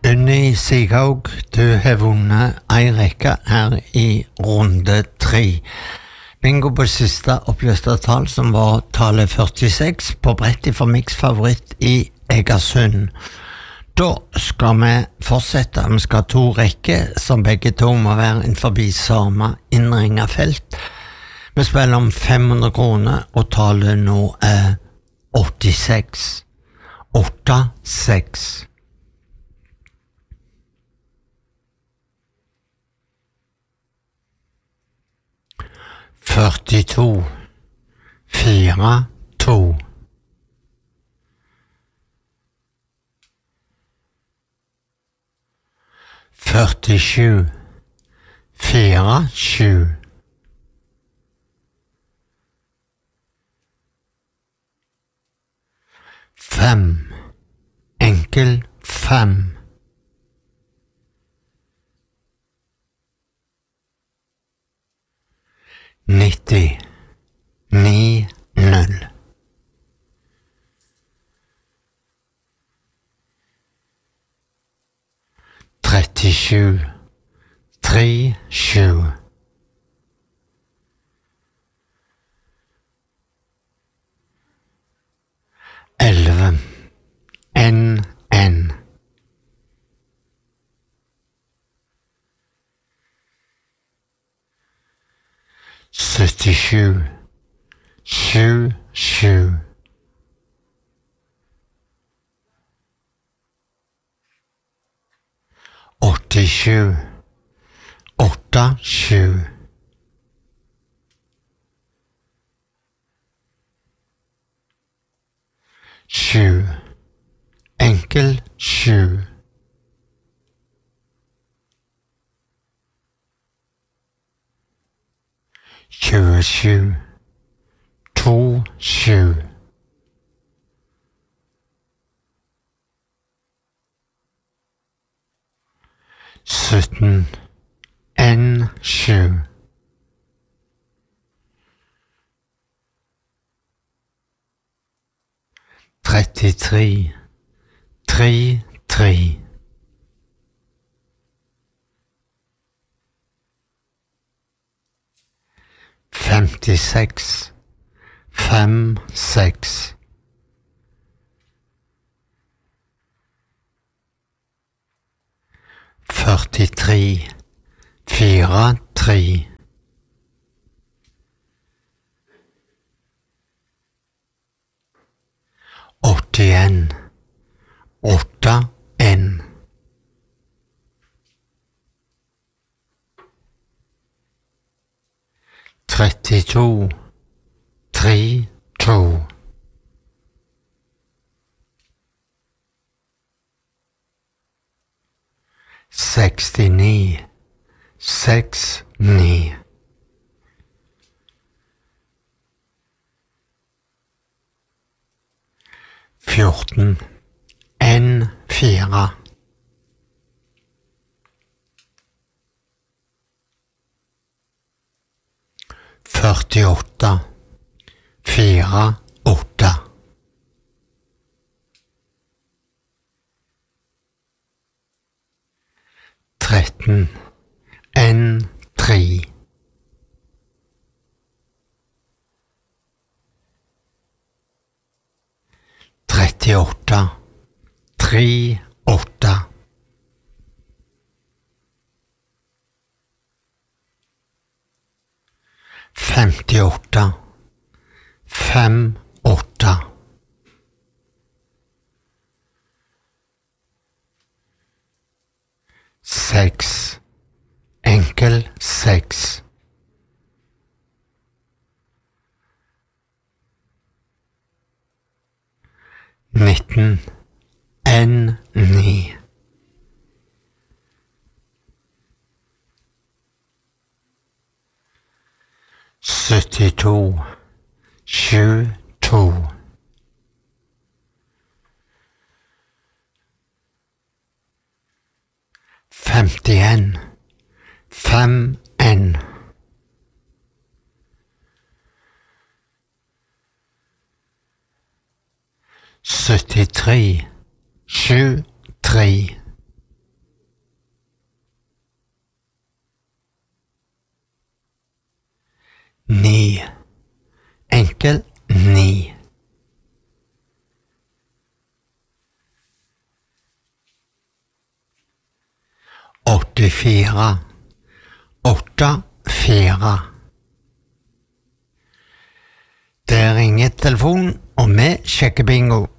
Unni Sighaug, du har vunnet en rekke her i runde 3. Bingo på siste oppløste tall, som var tallet 46, på brett for Mix favoritt i Egersund. Da skal vi fortsette. Vi skal ha 2 rekker, som begge to må være innenfor samme innringet felt. Vi spiller om 500 kroner, og tallet nå er 86. 86. 42, 4, 2. 47, 4, 7. 5, enkel 5. 90, 9, 0. 37, 3, 7. 11, N, N. 77, 7, 7. 87, 8, 7. 7, enkel 7. 27, 2, 7. 17, N, 7. 33, 3, 3. 56, 5, 6. 43, 4, 3. 81, 8, N. 32, 3, 2. 69, 6, 9. 14, N, 4. 48, 4, 8. 13, N, 3. 38, 3, 8. 58, 5, 8. 6, enkel 6. 19, N, 9. 72, 7, 2. 51, 5, N. 73, 7, 3. 9. Enkel 9. Åttifire. 8-4. Det ringer telefonen, og vi sjekker bingo.